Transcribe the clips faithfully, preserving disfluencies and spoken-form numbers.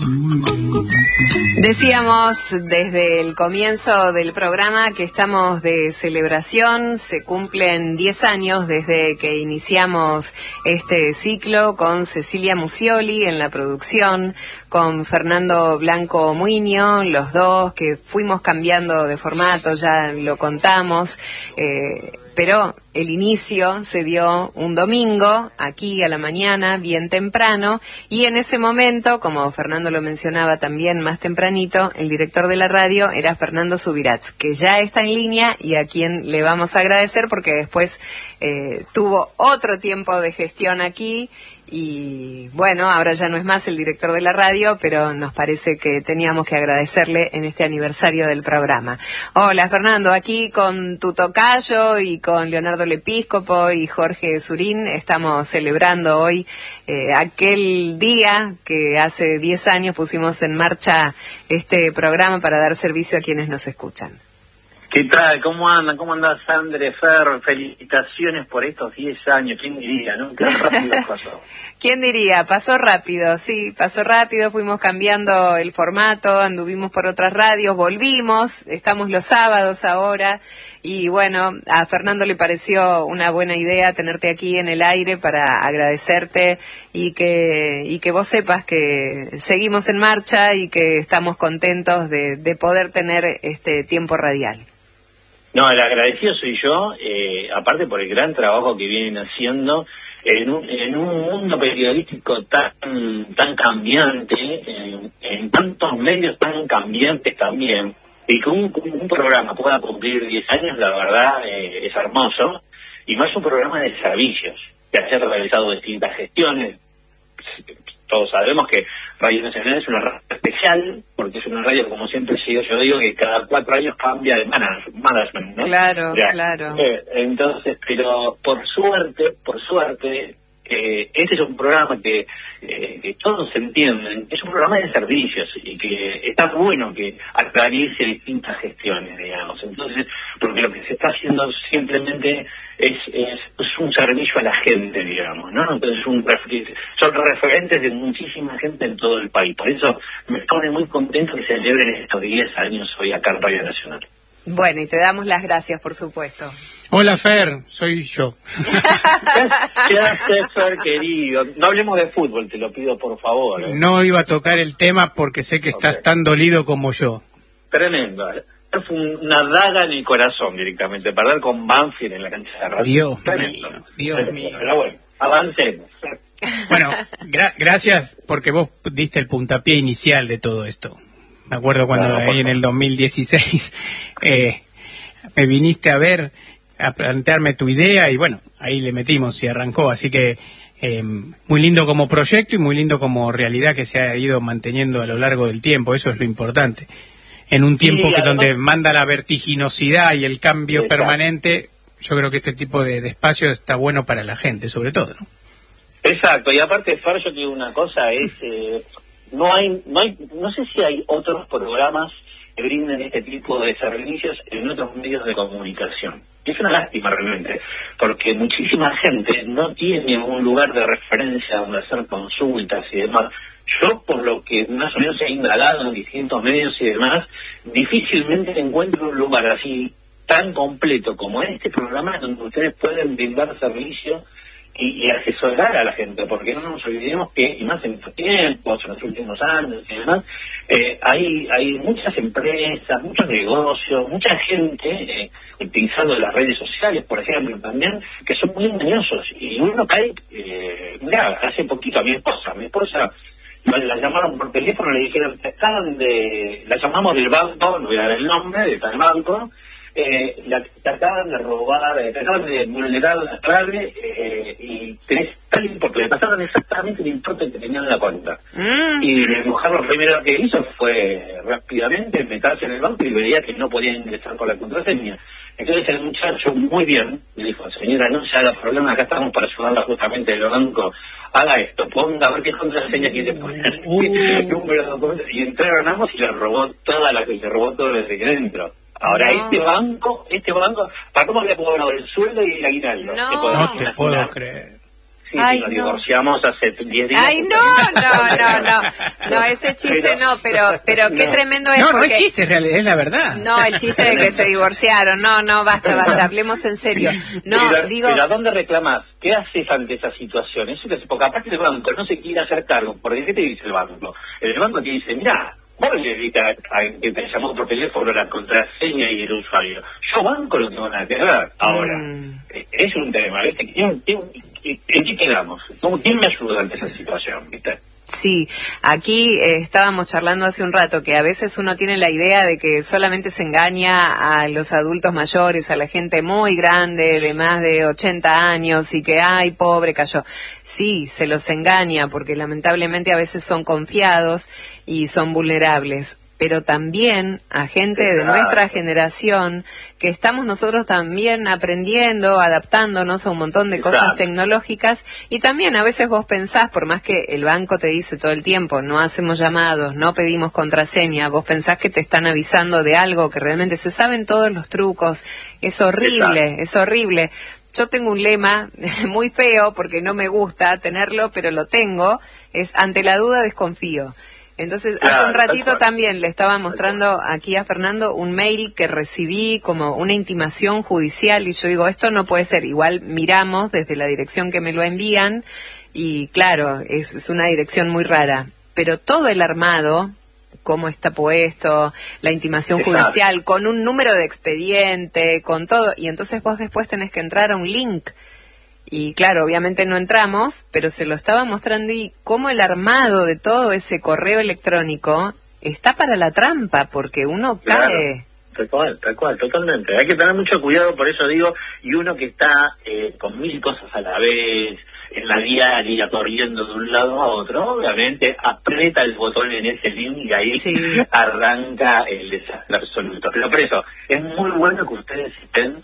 Decíamos desde el comienzo del programa que estamos de celebración. Se cumplen diez años desde que iniciamos este ciclo con Cecilia Musioli en la producción, con Fernando Blanco Muiño, los dos que fuimos cambiando de formato, ya lo contamos, eh, pero el inicio se dio un domingo, aquí a la mañana, bien temprano, y en ese momento, como Fernando lo mencionaba también más tempranito, el director de la radio era Fernando Subirats, que ya está en línea y a quien le vamos a agradecer porque después eh, tuvo otro tiempo de gestión aquí. Y bueno, ahora ya no es más el director de la radio, pero nos parece que teníamos que agradecerle en este aniversario del programa. Hola Fernando, aquí con tu tocayo y con Leonardo Lepíscopo y Jorge Surín estamos celebrando hoy eh, aquel día que hace diez años pusimos en marcha este programa para dar servicio a quienes nos escuchan. ¿Qué tal? ¿Cómo andan? ¿Cómo andás, Sandre, Fer? Felicitaciones por estos diez años. ¿Quién diría, no? Qué rápido pasó. ¿Quién diría? Pasó rápido, sí, pasó rápido. Fuimos cambiando el formato, anduvimos por otras radios, volvimos, estamos los sábados ahora. Y bueno, a Fernando le pareció una buena idea tenerte aquí en el aire para agradecerte y que y que vos sepas que seguimos en marcha y que estamos contentos de, de poder tener este tiempo radial. No, el agradecido soy yo, eh, aparte por el gran trabajo que vienen haciendo en un, en un mundo periodístico tan tan cambiante, en, en tantos medios tan cambiantes también, y que un, un programa pueda cumplir diez años, la verdad eh, es hermoso, y más un programa de servicios, que ha realizado distintas gestiones. Todos sabemos que Radio Nacional es una radio especial, porque es una radio, como siempre yo, yo digo, que cada cuatro años cambia de management, ¿no? Claro, ya, claro. Eh, entonces, pero por suerte, por suerte, eh, este es un programa que, eh, que todos entienden, es un programa de servicios y que está bueno que aclarice distintas gestiones, digamos. Entonces, porque lo que se está haciendo simplemente es, es, es un servicio a la gente, digamos, ¿no? Entonces un refer- son referentes de muchísima gente en todo el país. Por eso me pone muy contento que se celebren estos diez años hoy acá en Radio Nacional. Bueno, y te damos las gracias, por supuesto. Hola, Fer, soy yo. ¿Qué haces, Fer, querido? No hablemos de fútbol, te lo pido por favor. ¿eh? No iba a tocar el tema porque sé que estás okay. tan dolido como yo. Tremendo. Fue una daga en el corazón directamente, perder con Banfield en la cancha de radio. Dios Tremendo. mío, Dios Tremendo. mío. Pero bueno, avancemos. Bueno, gra- gracias porque vos diste el puntapié inicial de todo esto. Me acuerdo cuando claro, ahí en el dos mil dieciséis eh, me viniste a ver, a plantearme tu idea y bueno, ahí le metimos y arrancó. Así que eh, muy lindo como proyecto y muy lindo como realidad que se ha ido manteniendo a lo largo del tiempo. Eso es lo importante. En un tiempo sí, que además, donde manda la vertiginosidad y el cambio exacto. permanente, yo creo que este tipo de, de espacio está bueno para la gente, sobre todo, ¿no? Exacto, y aparte, Fer, yo te digo una cosa, es eh, no hay, no hay, no sé si hay otros programas que brinden este tipo de servicios en otros medios de comunicación. Y es una lástima realmente, porque muchísima gente no tiene un lugar de referencia donde hacer consultas y demás. Yo, por lo que más o menos he indagado en distintos medios y demás, difícilmente encuentro un lugar así tan completo como este programa donde ustedes pueden brindar servicio y, y asesorar a la gente, porque no nos olvidemos que, y más en estos tiempos, en los últimos años y demás, eh, hay, hay muchas empresas, muchos negocios, mucha gente eh, utilizando las redes sociales, por ejemplo, también, que son muy engañosos, y uno cae, eh, mira, hace poquito a mi esposa, mi esposa la llamaron por teléfono, le dijeron, te acaban de, la llamamos del banco, no voy a dar el nombre, de tal banco, eh, la, te acaban de robar, te acaban de vulnerar la clave, eh, y tenés tal importe, le pasaron exactamente el importe que tenía en la cuenta. Mm. Y la mujer lo primero que hizo fue rápidamente meterse en el banco y veía que no podía ingresar con la contraseña. Entonces el muchacho, muy bien, le dijo, señora, no se haga problema, acá estamos para ayudarla justamente del banco, haga esto, ponga a ver qué contraseña quiere poner, uh. número de documentos, y entraron ambos y le robó toda la le robó todo desde que dentro. Ahora, no. este banco, este banco, ¿para cómo le puedo dar el sueldo y el aguinaldo? No, no te puedo creer. Sí, Ay, sí, nos no. divorciamos hace diez días. Ay, no, no, no, no, no, ese chiste pero, no, pero pero qué no. tremendo es. No, porque... no es chiste, es, real, es la verdad. No, el chiste de que se divorciaron, no, no, basta, basta, hablemos en serio. No, pero, digo... pero ¿a dónde reclamas? ¿Qué haces ante esa situación? Eso que, porque aparte el banco no se quiere hacer cargo, porque ¿qué te dice el banco? El banco te dice, mira, vos le dedicas a que te llamó por teléfono la contraseña y el usuario. Yo banco no tengo nada que ver. Ahora, Mm. es un tema, ¿viste? ¿Quién, quién, ¿En qué quedamos? ¿Quién me ayuda ante esa situación? ¿Viste? Sí, aquí eh, estábamos charlando hace un rato que a veces uno tiene la idea de que solamente se engaña a los adultos mayores, a la gente muy grande, de más de ochenta años y que, ay, pobre, cayó. Sí, se los engaña porque lamentablemente a veces son confiados y son vulnerables. Pero también a gente de nuestra generación que estamos nosotros también aprendiendo, adaptándonos a un montón de cosas Exacto. tecnológicas y también a veces vos pensás, por más que el banco te dice todo el tiempo, no hacemos llamados, no pedimos contraseña, vos pensás que te están avisando de algo que realmente se saben todos los trucos, es horrible, Exacto. es horrible. Yo tengo un lema muy feo porque no me gusta tenerlo, pero lo tengo, es ante la duda desconfío. Entonces, Claro, hace un ratito tal cual. también le estaba mostrando aquí a Fernando un mail que recibí como una intimación judicial y yo digo, esto no puede ser. Igual miramos desde la dirección que me lo envían y claro, es, es una dirección muy rara. Pero todo el armado, cómo está puesto, la intimación Exacto. judicial, con un número de expediente, con todo, y entonces vos después tenés que entrar a un link. Y claro, obviamente no entramos, pero se lo estaba mostrando y cómo el armado de todo ese correo electrónico está para la trampa, porque uno Claro. cae. Tal cual, tal cual, totalmente. Hay que tener mucho cuidado, por eso digo, y uno que está eh, con mil cosas a la vez, en la diaria, corriendo de un lado a otro, obviamente aprieta el botón en ese link y ahí Sí. arranca el desastre absoluto. Pero por eso, es muy bueno que ustedes estén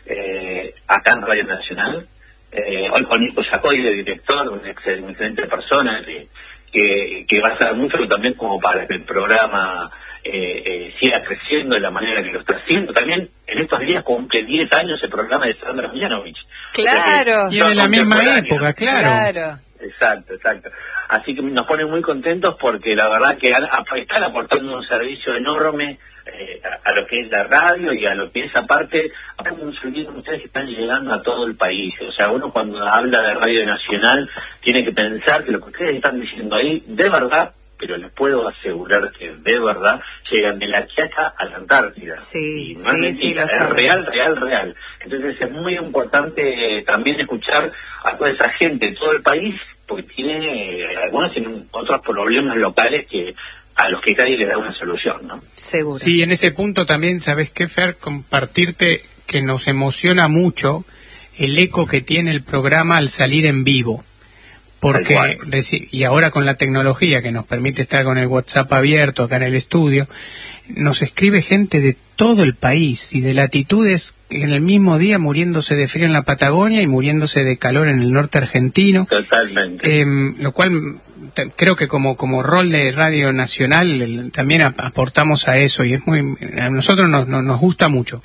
eh, acá en Radio Nacional, eh, hoy con Nico Yacoy de director, una excelente, excelente persona, que, que, que va a ser mucho también como para que el programa eh, eh, siga creciendo de la manera que lo está haciendo. También en estos días cumple diez años el programa de Sandra Milanovich. Claro. Y es de la misma época, claro. Claro. Exacto, exacto. Así que nos ponen muy contentos porque la verdad que han, están aportando un servicio enorme eh, a, a lo que es la radio y a lo que es aparte, aparte un servicio que ustedes están llegando a todo el país. O sea, uno cuando habla de Radio Nacional tiene que pensar que lo que ustedes están diciendo ahí, de verdad, pero les puedo asegurar que de verdad llegan de la Quiaca a la Antártida. Sí, y no sí, es mentira, sí, lo es saben. real, real, real. Entonces es muy importante eh, también escuchar a toda esa gente de todo el país, porque tiene, eh, algunos tienen otros problemas locales que a los que nadie le da una solución, ¿no? Seguro. Sí, en ese punto también, ¿sabes qué, Fer? Compartirte que nos emociona mucho el eco que tiene el programa al salir en vivo. Porque, reci- y ahora con la tecnología que nos permite estar con el WhatsApp abierto acá en el estudio, nos escribe gente de todo el país y de latitudes en el mismo día muriéndose de frío en la Patagonia y muriéndose de calor en el norte argentino. Totalmente. Eh, lo cual t- creo que como como rol de Radio Nacional el, también ap- aportamos a eso y es muy a nosotros nos, nos, nos gusta mucho.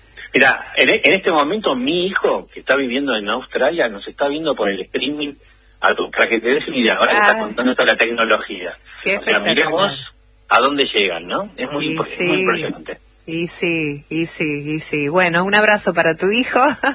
Mira, en, e- en este momento mi hijo, que está viviendo en Australia, nos está viendo por el streaming, a tu, para que te des una idea, ahora que Ah. está contando toda la tecnología. Qué O sea, miremos espectacular. a dónde llegan, ¿no? Es muy, Y impor- sí. muy impresionante. Y sí, y sí, y sí. Bueno, un abrazo para tu hijo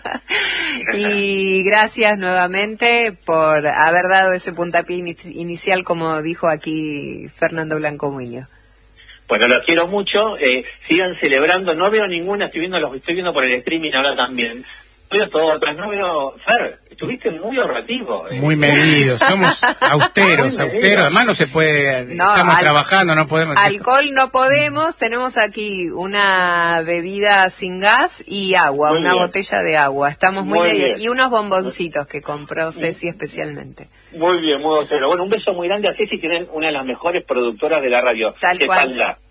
y gracias nuevamente por haber dado ese puntapié ini- inicial, como dijo aquí Fernando Blanco Muñoz. Bueno, los quiero mucho, eh, sigan celebrando, no veo ninguna, estoy viendo los estoy viendo por el streaming ahora también. Veo todas, no veo, Fer, estuviste muy ahorrativo. Eh. Muy medidos, somos austeros, Muy medidos. austeros, además no se puede, No, estamos al- trabajando, no podemos... Alcohol no podemos, tenemos aquí una bebida sin gas y agua, Muy una bien. botella de agua. Estamos muy, Muy bien. bien. Y unos bomboncitos que compró Ceci especialmente. Muy bien, muy austero. Bueno, un beso muy grande a Ceci, que es una de las mejores productoras de la radio. Tal ¿Qué cual. tal la?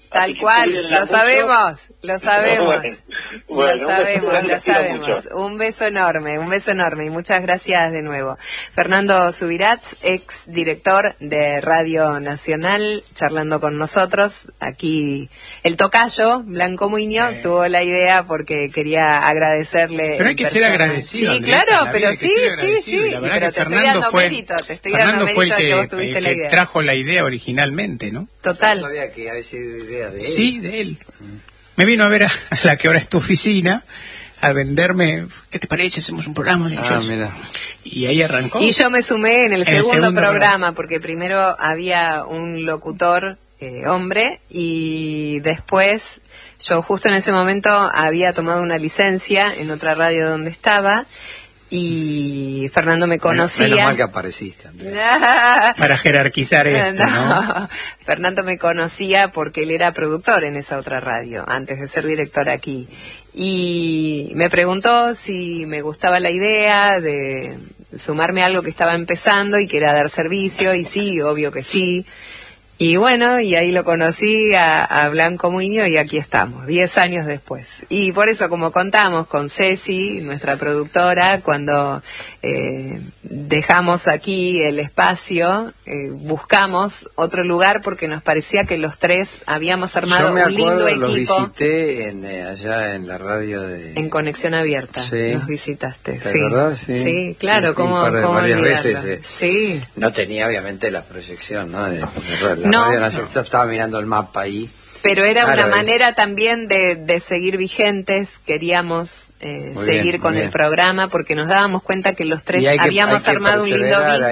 Tal cual, lo sabemos, lo sabemos. Bueno, lo sabemos, lo sabemos. Un beso enorme, un beso enorme y muchas gracias de nuevo. Fernando Subirats, ex director de Radio Nacional, charlando con nosotros. Aquí el tocayo, Blanco Muñoz, sí. tuvo la idea porque quería agradecerle. Pero hay que persona. ser agradecido. Sí, Andrés, claro, pero sí, sí, sí. La verdad pero que te Fernando estoy dando fue, mérito, te estoy Fernando dando fue mérito el que, que vos tuviste el la que idea. trajo la idea originalmente, ¿no? Total. Yo sabía que había sido idea de él. Sí, de él. Mm. Me vino a ver a, a la que ahora es tu oficina, a venderme, ¿qué te parece? Hacemos un programa. Y, ah, yo, mira. y ahí arrancó. Y yo me sumé en el, en segundo, el segundo programa, programa, porque primero había un locutor eh, hombre, y después yo justo en ese momento había tomado una licencia en otra radio donde estaba, y Fernando me conocía. Menos mal que apareciste, Andrés. Para jerarquizar esto, ¿no? ¿no? Fernando me conocía porque él era productor en esa otra radio, antes de ser director aquí. Y me preguntó si me gustaba la idea de sumarme a algo que estaba empezando y que era dar servicio, y sí, obvio que sí. Y bueno, y ahí lo conocí a, a Blanco Muñoz, y aquí estamos, diez años después. Y por eso, como contamos con Ceci, nuestra productora, cuando eh, dejamos aquí el espacio, eh, buscamos otro lugar porque nos parecía que los tres habíamos armado Yo me un lindo acuerdo, equipo. Los visité en, eh, allá en la radio de... En Conexión Abierta, sí. nos visitaste. ¿Te sí. acordás? Sí. sí, claro, Un como par de- varias veces. Eh. Sí. No tenía obviamente la proyección, ¿no? De, de la No, radio nacional. Yo estaba mirando el mapa ahí. Pero era Claro, una es. manera también de, de seguir vigentes, queríamos eh, Muy seguir bien, con muy el bien. programa porque nos dábamos cuenta que los tres Y hay que- habíamos hay que armado un lindo perseverar, vínculo.